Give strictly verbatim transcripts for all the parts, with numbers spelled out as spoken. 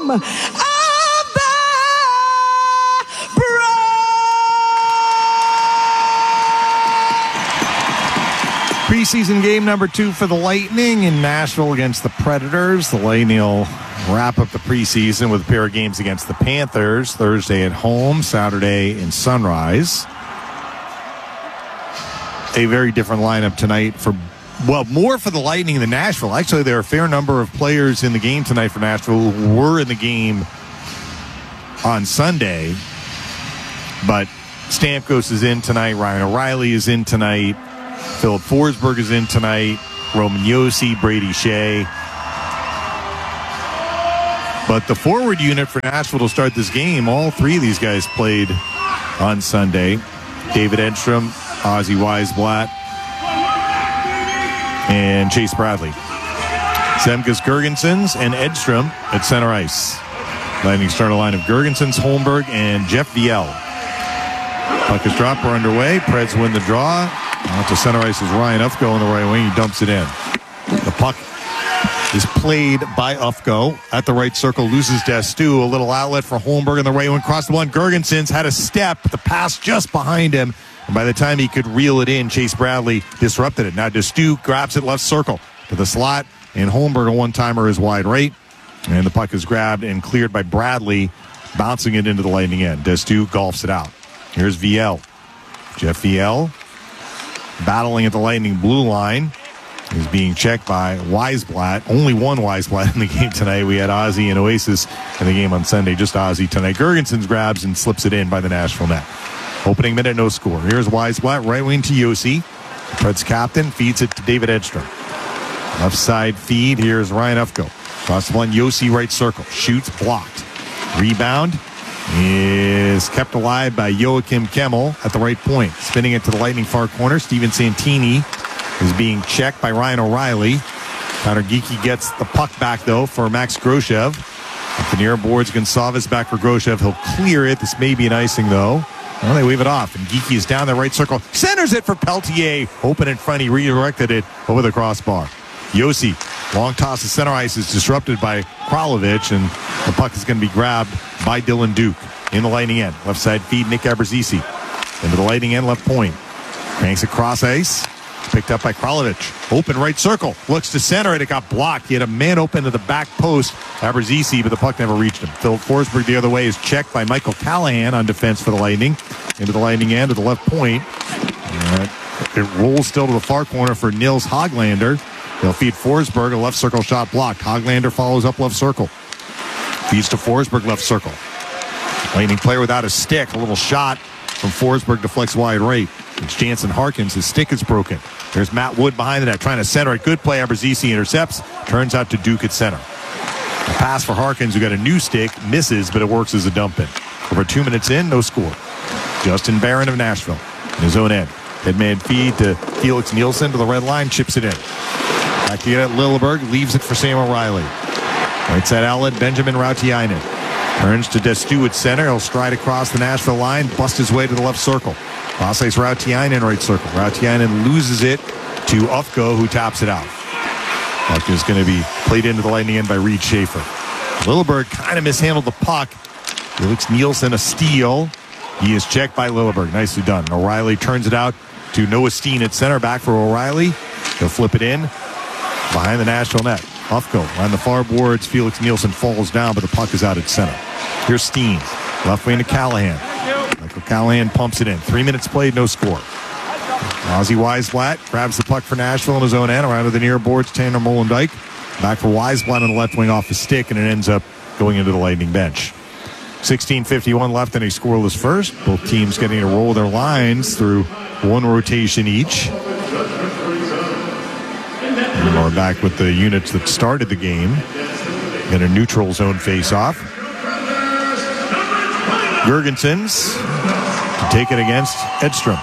of the Preseason game number two for the Lightning in Nashville against the Predators. The Lightning will wrap up the preseason with a pair of games against the Panthers. Thursday at home, Saturday in Sunrise. A very different lineup tonight for, well, more for the Lightning than Nashville. Actually, there are a fair number of players in the game tonight for Nashville who were in the game on Sunday. But Stamkos is in tonight. Ryan O'Reilly is in tonight. Philip Forsberg is in tonight. Roman Josi, Brady Shea. But the forward unit for Nashville to start this game, all three of these guys played on Sunday. David Edstrom, Ozzy Weisblatt, and Chase Bradley. Zemgus Girgensons and Edstrom at center ice. Lightning start a line of Girgensons, Holmberg, and Jeff Viel. Puck is dropped. We're underway. Preds win the draw. Out to center ice is Ryan Ufko on the right wing. He dumps it in. The puck is played by Ufko at the right circle. Loses Destu. A little outlet for Holmberg on the right wing. Cross the one. Girgensons had a step. The pass just behind him. And by the time he could reel it in, Chase Bradley disrupted it. Now Destu grabs it left circle to the slot. And Holmberg, a one-timer, is wide right. And the puck is grabbed and cleared by Bradley, bouncing it into the Lightning end. Destu golfs it out. Here's Viel. Jeff Viel battling at the Lightning blue line. Is being checked by Weisblatt. Only one Weisblatt in the game tonight. We had Ozzy and Oasis in the game on Sunday. Just Ozzy tonight. Girgensons grabs and slips it in by the Nashville net. Opening minute, no score. Here's Weisblatt, right wing to Josi. Preds captain feeds it to David Edstrom. Left side feed. Here's Ryan Ufko. Cross one, Josi right circle. Shoots, blocked. Rebound is kept alive by Joachim Kemmel at the right point. Spinning it to the Lightning far corner. Steven Santini is being checked by Ryan O'Reilly. Connor Geekie gets the puck back, though, for Max Groshev. At the near boards, Gonçalves back for Groshev. He'll clear it. This may be an icing, though. Well, they wave it off, and Geekie is down the right circle. Centers it for Peltier. Open in front. He redirected it over the crossbar. Josi, long toss to center ice, is disrupted by Kralovic, and the puck is going to be grabbed by Dylan Duke in the Lightning end. Left side feed, Nick Abruzzese. Into the Lightning end, left point. Cranks across ice. Picked up by Kralovic. Open right circle. Looks to center it. It got blocked. He had a man open to the back post. Abruzzese, but the puck never reached him. Phil Forsberg the other way is checked by Michael Callahan on defense for the Lightning. Into the Lightning end to the left point. Uh, it rolls still to the far corner for Nils Hoglander. They'll feed Forsberg. A left circle shot blocked. Hoglander follows up left circle. Feeds to Forsberg left circle. Lightning player without a stick. A little shot from Forsberg deflects wide right. It's Jansen Harkins. His stick is broken. There's Matt Wood behind the net trying to center it. Good play. Abruzzese intercepts. Turns out to Duke at center. A pass for Harkins, who got a new stick. Misses, but it works as a dump in. Over two minutes in, no score. Justin Barron of Nashville in his own end. Headman feed to Felix Nielsen to the red line. Chips it in. Back to get it. Lilleberg leaves it for Sam O'Reilly. Right side outlet. Benjamin Rautiainen. Turns to Destu at center. He'll stride across the Nashville line. Bust his way to the left circle. Cross ice Rautiainen right circle. Rautiainen loses it to Ufko, who taps it out. Puck is going to be played into the Lightning end by Reed Schaefer. Lilleberg kind of mishandled the puck. Felix Nielsen a steal. He is checked by Lilleberg. Nicely done. O'Reilly turns it out to Noah Steen at center. Back for O'Reilly. He'll flip it in behind the Nashville net. Ufko on the far boards. Felix Nielsen falls down, but the puck is out at center. Here's Steen. Left wing to Callahan. Michael Callahan pumps it in. Three minutes played, no score. Ozzy Weisblatt grabs the puck for Nashville in his own end. Around to the near boards, Tanner Molendyk. Back for Weisblatt on the left wing off the stick, and it ends up going into the Lightning bench. sixteen fifty-one left in a scoreless first. Both teams getting to roll their lines through one rotation each. And we're back with the units that started the game in a neutral zone face-off. Girgensons to take it against Edstrom.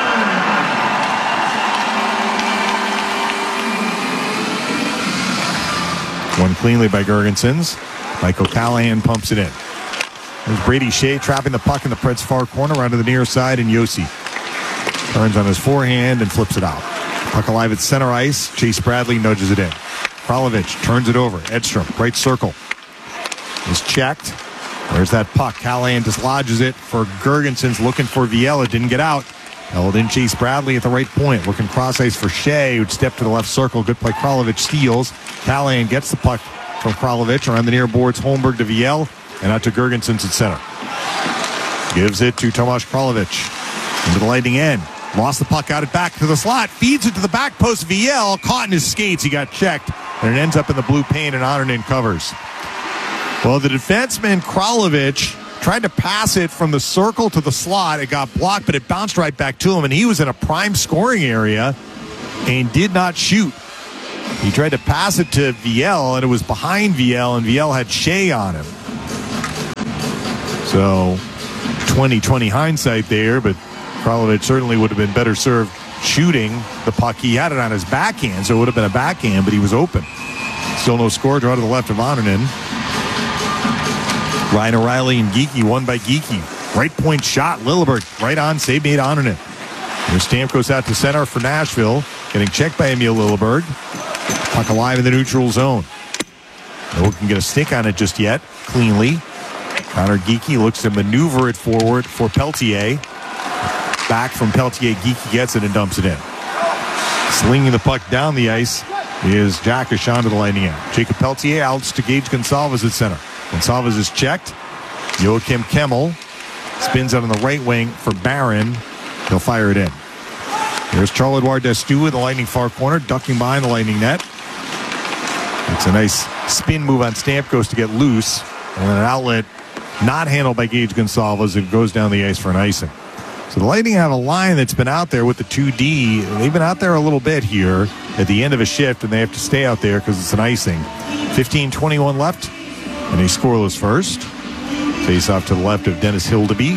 One cleanly by Girgensons. Michael Callahan pumps it in. There's Brady Shea trapping the puck in the Preds' far corner, around to the near side, and Josi turns on his forehand and flips it out. Puck alive at center ice. Chase Bradley nudges it in. Kralovic turns it over. Edstrom, right circle. is checked. There's that puck. Callahan dislodges it for Girgensons, looking for Viella. Didn't get out. Held in Chase Bradley at the right point. Looking cross ice for Shea, who'd step to the left circle. Good play. Kralovic steals. Callahan gets the puck from Kralovic around the near boards. Holmberg to Viel and out to Girgensons at center. Gives it to Tomáš Kralovic into the Lightning end. Lost the puck out it back to the slot. Feeds it to the back post. Viel caught in his skates. He got checked and it ends up in the blue paint and Annunen covers. Well, the defenseman Kralovic tried to pass it from the circle to the slot. It got blocked, but it bounced right back to him, and he was in a prime scoring area and did not shoot. He tried to pass it to Viel, and it was behind Viel, and Viel had Shea on him. So, twenty twenty hindsight there, but Kralovic certainly would have been better served shooting the puck. He had it on his backhand, so it would have been a backhand, but he was open. Still no score. Draw to the left of Annunen. Ryan O'Reilly and Geekie, won by Geekie. Right point shot, Lilleberg. Right on, save made Annunen. There's Stamkos out to center for Nashville. Getting checked by Emil Lilleberg. Puck alive in the neutral zone. No one can get a stick on it just yet. Cleanly. Connor Geekie looks to maneuver it forward for Peltier. Back from Peltier, Geekie gets it and dumps it in. Slinging the puck down the ice is Jack Ashon to the Lightning end. Jacob Peltier outs to Gage Gonsalves at center. Gonsalves is checked. Joachim Kemmel spins out on the right wing for Barron. He'll fire it in. There's Charles-Edouard Destoux in the Lightning far corner, ducking behind the Lightning net. It's a nice spin move on Stamkos to get loose. And then an outlet not handled by Gage Gonsalves. It goes down the ice for an icing. So the Lightning have a line that's been out there with the two D. They've been out there a little bit here at the end of a shift, and they have to stay out there because it's an icing. fifteen twenty-one left. And a scoreless first. Face off to the left of Dennis Hildeby.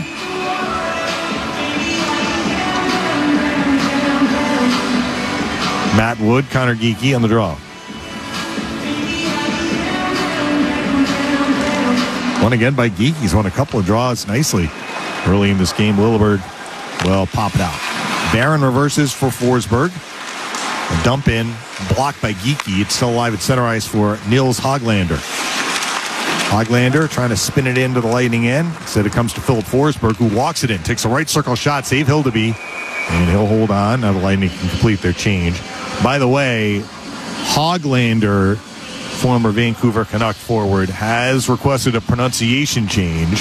Matt Wood, Connor Geekie on the draw. Won again by Geekie. He's won a couple of draws nicely early in this game. Lilleberg, well, pop it out. Barron reverses for Forsberg. A dump in, blocked by Geekie. It's still alive at center ice for Nils Hoglander. Hoglander trying to spin it into the Lightning end. Instead it comes to Philip Forsberg, who walks it in. Takes a right circle shot, save Hildeby. And he'll hold on. Now the Lightning can complete their change. By the way, Hoglander, former Vancouver Canuck forward, has requested a pronunciation change.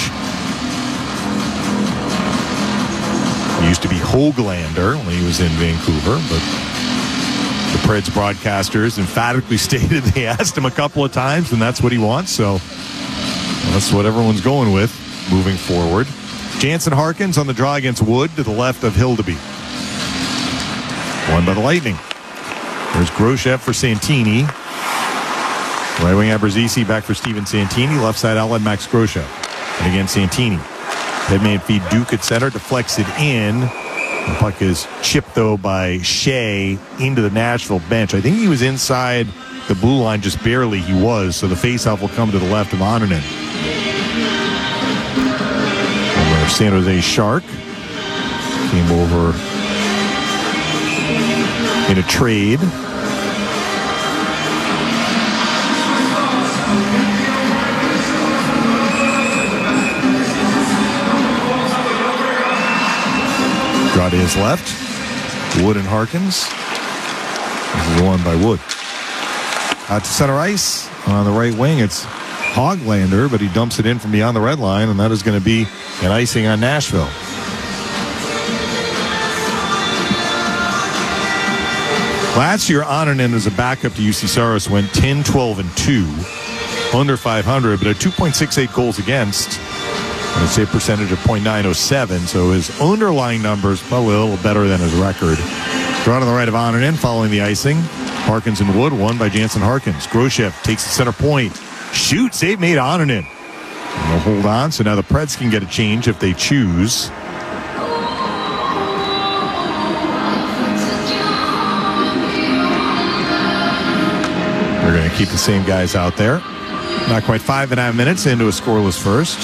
He used to be Hoglander when he was in Vancouver, but the Preds broadcasters emphatically stated they asked him a couple of times, and that's what he wants. So that's what everyone's going with moving forward. Jansen Harkins on the draw against Wood to the left of Hildeby. Won by the Lightning. There's Groshev for Santini. Right wing Abruzzese back for Steven Santini. Left side outlet Max Groshev. And again Santini. Headman feed Duke at center. Deflects it in. The puck is chipped though by Shea into the Nashville bench. I think he was inside the blue line just barely. He was. So the faceoff will come to the left of Annunen. Over San Jose Shark. Came over in a trade. Draw to his left. Wood and Harkins. This is the one by Wood. Out to center ice. On the right wing, it's Hoglander, but he dumps it in from beyond the red line, and that is going to be an icing on Nashville. Last year, Annunen as a backup to U C Saros went ten, twelve, and two. Under five hundred, but at two point six eight goals against. And a save percentage of point nine oh seven, so his underlying numbers probably a little better than his record. Draw to the right of Annunen following the icing. Harkins and Wood, won by Jansen Harkins. Groshev takes the center point. Shoot, save made Annunen. And they'll hold on, so now the Preds can get a change if they choose. They're going to keep the same guys out there. Not quite five and a half minutes into a scoreless first.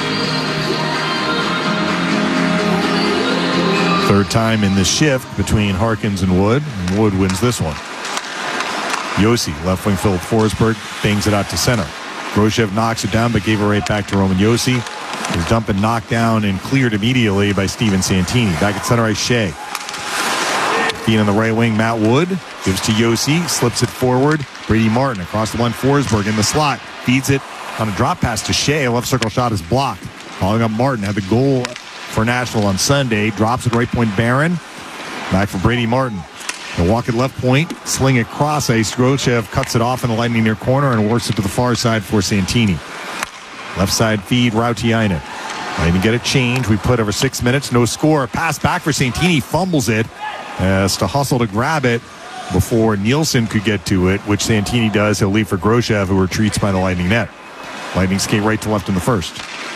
Third time in this shift between Harkins and Wood. And Wood wins this one. Yossi, left wing Philip Forsberg, bangs it out to center. Groshev knocks it down, but gave it right back to Roman Josi. It was dumped and knocked down and cleared immediately by Steven Santini. Back at center ice, Shea. Feed on the right wing, Matt Wood. Gives to Josi, slips it forward. Brady Martin across the one, Forsberg in the slot. Feeds it on a drop pass to Shea. A left circle shot is blocked. Following up, Martin had the goal for Nashville on Sunday. Drops at right point, Barron. Back for Brady Martin. They'll walk at left point, sling it cross ice. Groshev cuts it off in the Lightning near corner and works it to the far side for Santini. Left side feed, Rautiainen. Lightning get a change. We put over six minutes, no score. Pass back for Santini, fumbles it. Has to hustle to grab it before Nielsen could get to it, which Santini does. He'll leave for Groshev, who retreats by the Lightning net. Lightning skate right to left in the first.